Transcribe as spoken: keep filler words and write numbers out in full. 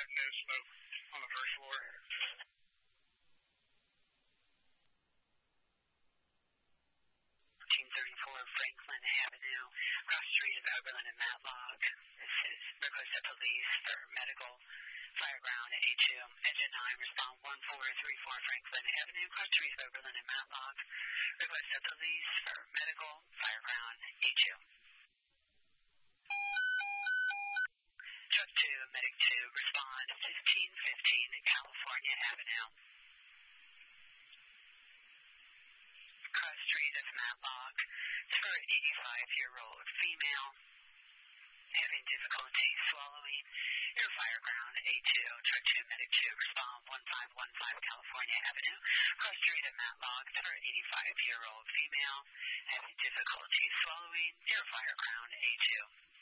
got no smoke on the first floor. thirteen thirty-four Franklin Avenue, cross street of Oberlin and Matlock. This is request at police for medical. Fire ground A two. Engine nine, respond one four three four Franklin Avenue, cross street of Oberlin and Matlock. Request at police for medical. Fire ground A two. Truck two, medic two, respond fifteen fifteen California Avenue. Cross street of Matlock for an eighty-five-year-old female having difficulty swallowing. Air fire ground A two. Truck two, medic two, respond one five one five California Avenue. Cross street of Matlock for an eighty-five-year-old female having difficulty swallowing. Air fire ground A two.